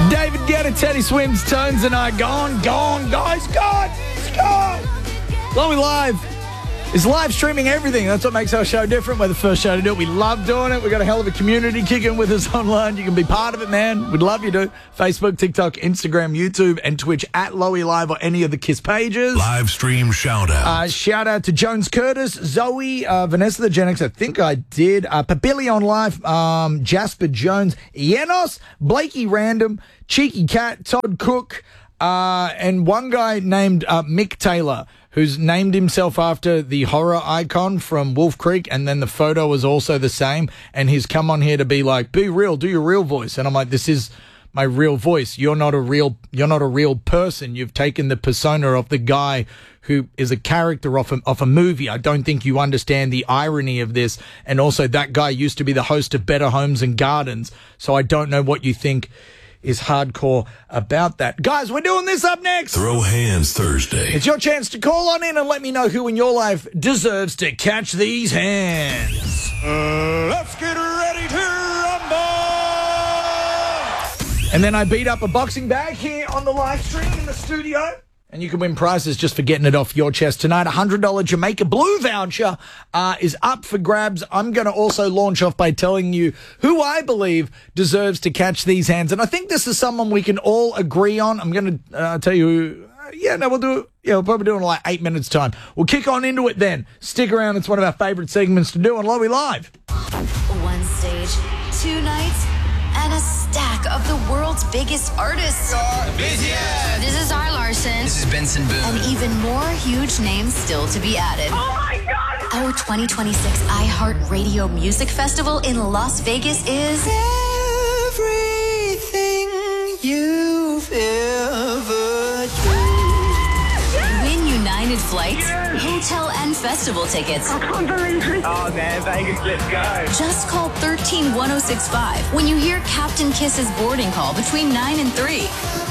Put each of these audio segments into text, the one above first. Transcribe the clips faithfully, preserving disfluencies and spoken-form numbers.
David Guetta, Teddy Swims, Tones and I. Gone, gone, guys, gone. It's gone. Lowy Live is live streaming everything. That's what makes our show different. We're the first show to do it. We love doing it. We've got a hell of a community kicking with us online. You can be part of it, man. We'd love you to. Facebook, TikTok, Instagram, YouTube, and Twitch at Lowy Live or any of the KISS pages. Live stream shout out. Uh, shout out to Jones Curtis, Zoe, uh, Vanessa the Gen X, I think I did. Uh, Papillion Live, um, Jasper Jones, Yenos, Blakey Random, Cheeky Cat, Todd Cook, uh, and one guy named uh, Mick Taylor, who's named himself after the horror icon from Wolf Creek, and then the photo is also the same, and he's come on here to be like, be real, do your real voice. And I'm like, this is my real voice. You're not a real, you're not a real person. You've taken the persona of the guy who is a character off a, off a movie. I don't think you understand the irony of this. And also that guy used to be the host of Better Homes and Gardens. So I don't know what you think is hardcore about that. Guys, we're doing this up next. Throw Hands Thursday. It's your chance to call on in and let me know who in your life deserves to catch these hands. Uh, let's get ready to rumble! And then I beat up a boxing bag here on the live stream in the studio. And you can win prizes just for getting it off your chest tonight. A one hundred dollars Jamaica Blue voucher uh, is up for grabs. I'm going to also launch off by telling you who I believe deserves to catch these hands. And I think this is someone we can all agree on. I'm going to uh, tell you who. Uh, yeah, no, we'll do it. Yeah, we'll probably do it in like eight minutes' time. We'll kick on into it then. Stick around. It's one of our favourite segments to do on Lowy Live. One stage, two nights, and a stack of the world's biggest artists. This is R. Larson. This is Benson Boone. And even more huge names still to be added. Oh my God! Our twenty twenty-six iHeartRadio Music Festival in Las Vegas is Everything you've ever Win United Flights, yes. Hotel and festival tickets. I can't believe it. Oh man, Vegas, let's go. Just call one three one oh six five when you hear Captain Kiss's boarding call between nine and three.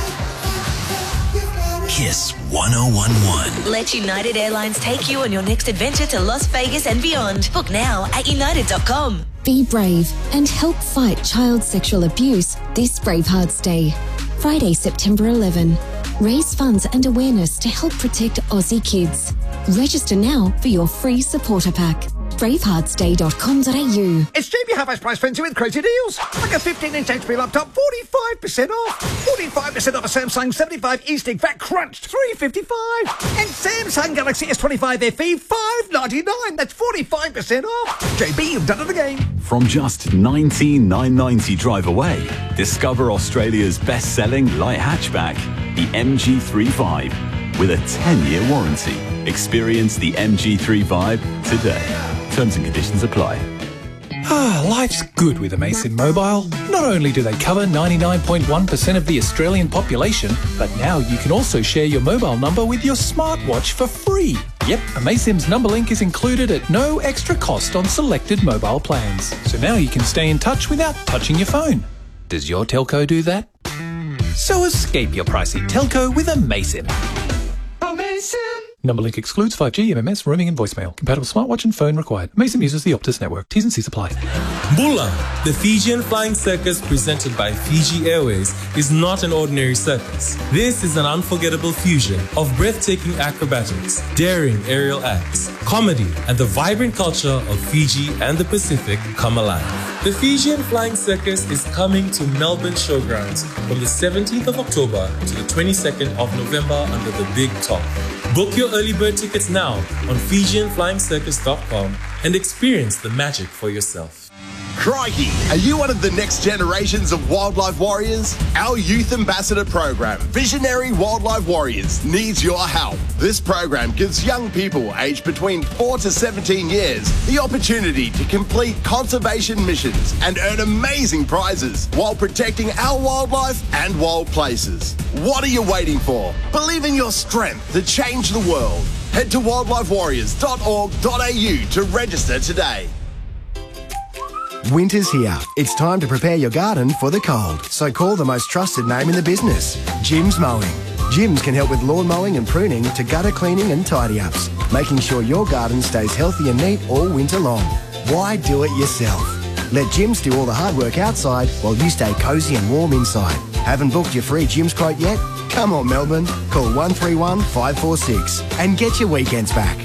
KISS one oh one one. Let United Airlines take you on your next adventure to Las Vegas and beyond. Book now at united dot com. Be brave and help fight child sexual abuse this Bravehearts Day. Friday, September eleventh. Raise funds and awareness to help protect Aussie kids. Register now for your free supporter pack. bravehearts day dot com dot a u. It's J B Half Price Frenzy with crazy deals. Like a fifteen inch H P laptop, forty-five percent off. forty-five percent off a Samsung seventy-five E-Stick Fat Crunched, three fifty-five. And Samsung Galaxy S twenty-five F E, five ninety-nine. That's forty-five percent off. J B, you've done it again. From just nineteen thousand nine hundred ninety drive away, discover Australia's best-selling light hatchback, the M G three Vibe, with a ten-year warranty. Experience the M G three Vibe today. Terms and conditions apply. Ah, life's good with Amazon Mobile. Not only do they cover ninety-nine point one percent of the Australian population, but now you can also share your mobile number with your smartwatch for free. Yep, Amazon's number link is included at no extra cost on selected mobile plans. So now you can stay in touch without touching your phone. Does your telco do that? So escape your pricey telco with Amazon. Amazing. Number link excludes five G, M M S, roaming and voicemail. Compatible smartwatch and phone required. Amazon uses the Optus network. T's and C's apply. Bula, the Fijian Flying Circus presented by Fiji Airways, is not an ordinary circus. This is an unforgettable fusion of breathtaking acrobatics, daring aerial acts, comedy, and the vibrant culture of Fiji and the Pacific come alive. The Fijian Flying Circus is coming to Melbourne Showgrounds from the seventeenth of October to the twenty-second of November under the Big Top. Book your early bird tickets now on Fijian Flying Circus dot com and experience the magic for yourself. Crikey, are you one of the next generations of wildlife warriors? Our youth ambassador program, Visionary Wildlife Warriors, needs your help. This program gives young people aged between four to seventeen years the opportunity to complete conservation missions and earn amazing prizes while protecting our wildlife and wild places. What are you waiting for? Believe in your strength to change the world. Head to wildlife warriors dot org dot a u to register today. Winter's here. It's time to prepare your garden for the cold. So call the most trusted name in the business, Jim's Mowing. Jim's can help with lawn mowing and pruning to gutter cleaning and tidy-ups, making sure your garden stays healthy and neat all winter long. Why do it yourself? Let Jim's do all the hard work outside while you stay cosy and warm inside. Haven't booked your free Jim's quote yet? Come on, Melbourne. Call one three one, five four six and get your weekends back.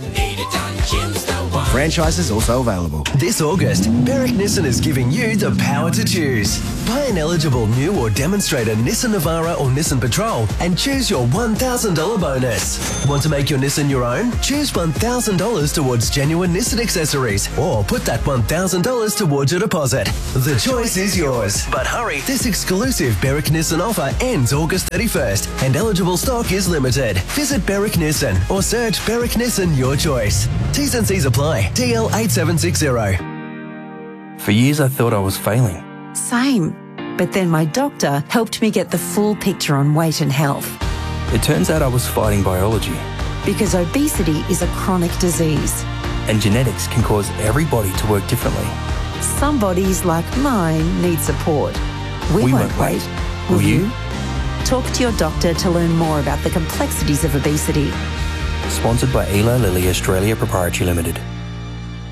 Franchises also available. This August, Berwick Nissan is giving you the power to choose. Buy an eligible new or demonstrator Nissan Navara or Nissan Patrol and choose your one thousand dollars bonus. Want to make your Nissan your own? Choose one thousand dollars towards genuine Nissan accessories or put that one thousand dollars towards your deposit. The choice is yours. But hurry, this exclusive Berwick Nissan offer ends August thirty-first and eligible stock is limited. Visit Berwick Nissan or search Berwick Nissan your choice. T's and C's apply. T L eight seven six zero. For years I thought I was failing. Same. But then my doctor helped me get the full picture on weight and health. It turns out I was fighting biology. Because obesity is a chronic disease. And genetics can cause every body to work differently. Some bodies, like mine, need support. We, we won't, won't wait. wait. Will, Will you? you? Talk to your doctor to learn more about the complexities of obesity. Sponsored by Eli Lilly Australia Proprietary Limited.